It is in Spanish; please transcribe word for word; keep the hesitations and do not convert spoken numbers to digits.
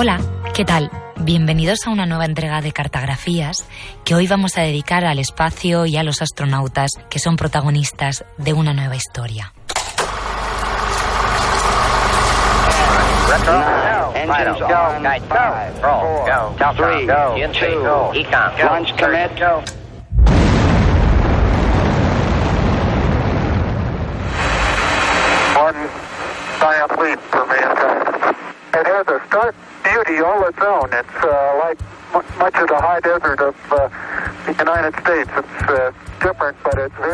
Hola, ¿qué tal? Bienvenidos a una nueva entrega de Cartografías que hoy vamos a dedicar al espacio y a los astronautas que son protagonistas de una nueva historia. Retro, engines go, guide five, roll, go, three, go, two, econ, go, launch commit, go. One giant leap for mankind. It has a stark beauty all its own. It's uh, like m- much of the high desert of uh, the United States. It's uh, different, but it's very